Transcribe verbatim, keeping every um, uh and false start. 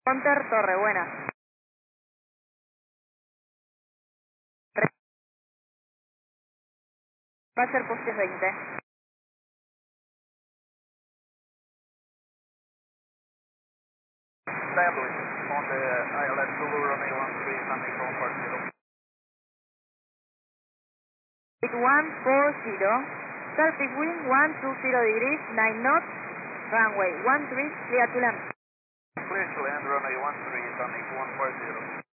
Hunter, torre, buena. Va a ser poste veinte. Establish on the I L S Zulu Romeo one three Sunday one four zero. eight one four zero. Celtic wind one two zero degrees, nine knots. Runway one three, clear to land. Clear to land, Romeo one three Sunday one four zero.